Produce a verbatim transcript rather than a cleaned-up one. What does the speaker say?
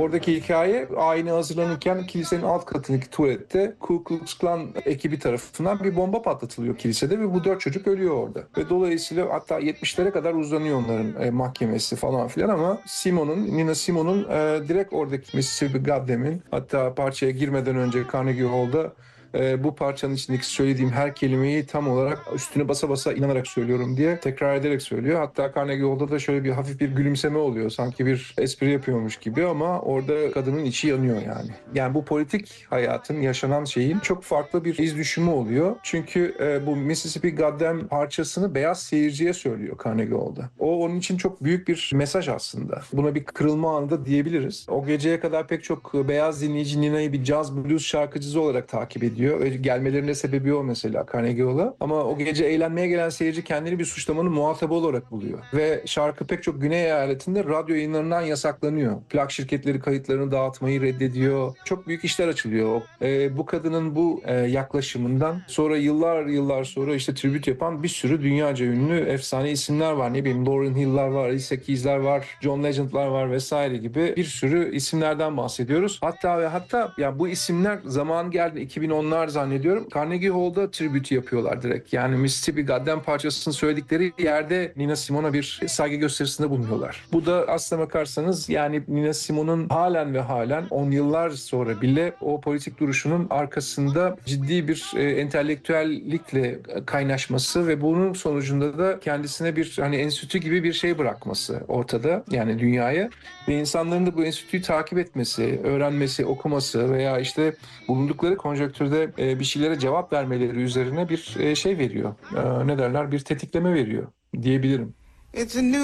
oradaki hikaye ayine hazırlanırken kilisenin alt katındaki tuvalette Ku Klux Klan ekibi tarafından bir bomba patlatılıyor kilisede ve bu dört çocuk ölüyor orada. Ve dolayısıyla hatta yetmişlere kadar uzanıyor onların e, mahkemesi falan filan ama Simon'un, Nina Simone'un e, direkt oradaki Mississippi Goddamn'in, hatta parçaya girmeden önce Carnegie Hall'da e, bu parçanın içindeki söylediğim her kelimeyi tam olarak üstüne basa basa inanarak söylüyorum diye tekrar ederek söylüyor. Hatta Carnegie Hall'da da şöyle bir hafif bir gülümseme oluyor. Sanki bir espri yapıyormuş gibi ama orada kadının içi yanıyor yani. Yani bu politik hayatın, yaşanan şeyin çok farklı bir iz düşümü oluyor. Çünkü e, bu Mississippi Goddam parçasını beyaz seyirciye söylüyor Carnegie Hall'da. O onun için çok büyük bir mesaj aslında. Buna bir kırılma anı da diyebiliriz. O geceye kadar pek çok beyaz dinleyici Nina'yı bir caz blues şarkıcısı olarak takip ediyor. Ve gelmelerine sebebi o mesela Carnegie Hall'a. Ama o gece eğlenmeye gelen seyirci kendini bir suçlamanın muhatabı olarak buluyor. Ve şarkı pek çok Güney eyaletinde radyo yayınlarından yasaklanıyor. Plak şirketleri kayıtlarını dağıtmayı reddediyor. Çok büyük işler açılıyor. Ee, bu kadının bu e, yaklaşımından sonra yıllar yıllar sonra işte tribüt yapan bir sürü dünyaca ünlü efsane isimler var. Ne bileyim Lauryn Hill'lar var, Alicia Keys'ler var, John Legend'lar var vesaire gibi bir sürü isimlerden bahsediyoruz. Hatta ve hatta ya bu isimler zaman geldi iki bin onlar zannediyorum. Carnegie Hall'da tribütü yapıyorlar direkt. Yani Mississippi Goddam parçasını söyledikleri yerde Nina Simone'a bir saygı gösterisinde bulunuyorlar. Bu da aslına bakarsanız yani Nina Simone'un halen ve halen on yıllar sonra bile o politik duruşunun arkasında ciddi bir e, entelektüellikle kaynaşması ve bunun sonucunda da kendisine bir hani enstitü gibi bir şey bırakması ortada yani dünyaya ve insanların da bu enstitüyü takip etmesi, öğrenmesi, okuması veya işte bulundukları konjonktürde e, bir şeylere cevap vermeleri üzerine bir e, şey veriyor. E, ne derler? Bir tetikleme veriyor diyebilirim. It's a new